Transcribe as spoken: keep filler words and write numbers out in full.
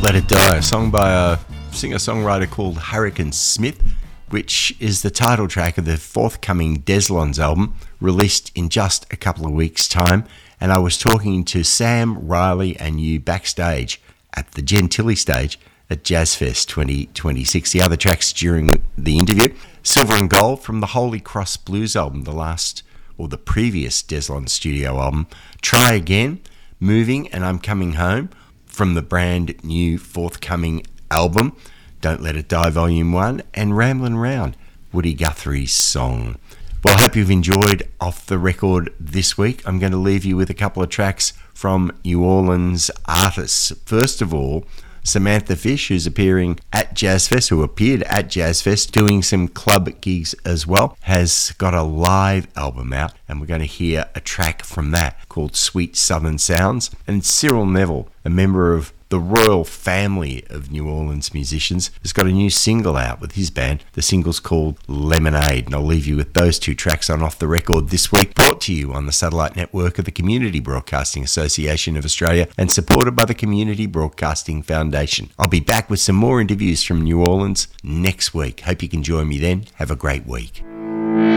Let It Die, a song by a singer-songwriter called Hurricane Smith, which is the title track of the forthcoming Deslons album, released in just a couple of weeks' time. And I was talking to Sam, Riley and you backstage at the Gentilly stage at Jazzfest twenty twenty-six. The other tracks during the interview: Silver and Gold from the Holy Cross Blues album, the last or the previous Deslon studio album; Try Again, Moving and I'm Coming Home from the brand new forthcoming album, Don't Let It Die Volume one; and Ramblin' Round, Woody Guthrie's song. Well, I hope you've enjoyed Off the Record this week. I'm going to leave you with a couple of tracks from New Orleans artists. First of all, Samantha Fish, who's appearing at Jazzfest, who appeared at Jazzfest, doing some club gigs as well, has got a live album out, and we're going to hear a track from that called Sweet Southern Sounds. And Cyril Neville, a member of the royal family of New Orleans musicians, has got a new single out with his band. The single's called Lemonade, and I'll leave you with those two tracks on Off the Record this week, brought to you on the satellite network of the Community Broadcasting Association of Australia and supported by the Community Broadcasting Foundation. I'll be back with some more interviews from New Orleans next week. Hope you can join me then. Have a great week.